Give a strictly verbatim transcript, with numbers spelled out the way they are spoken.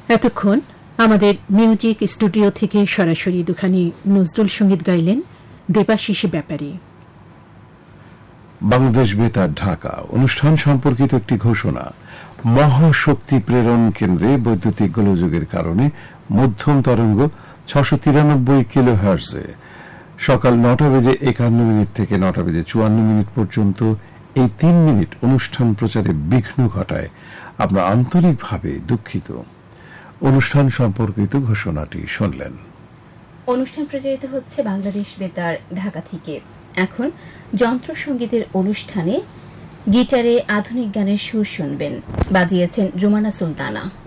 এতক্ষণ আমাদের music studio থেকে সরাসরি দুখানি নজরুল সঙ্গীত গাইলেন দেবাশিস ব্যাপারী। বাংলাদেশ বেতার ঢাকা অনুষ্ঠান সম্পর্কিত একটি ঘোষণা। মহাশক্তি প্রেরণ কেন্দ্রে বৈদ্যুতিক গোলযোগের কারণে মধ্যম তরঙ্গ ছশো তিরানব্বই কিলো হার্টজে সকাল নটা বেজে একান্ন মিনিট থেকে নটা বেজে চুয়ান্ন মিনিট পর্যন্ত এই তিন মিনিট অনুষ্ঠান প্রচারে বিঘ্ন ঘটায় আমরা আন্তরিকভাবে দুঃখিত। অনুষ্ঠান সম্পর্কিত ঘোষণাটি শুনলেন। অনুষ্ঠান প্রচারিত হচ্ছে বাংলাদেশ বেতার ঢাকা থেকে। এখন যন্ত্র সঙ্গীতের অনুষ্ঠানে গিটারে আধুনিক গানের সুর শুনবেন। বাজিয়েছেন রুমানা সুলতানা।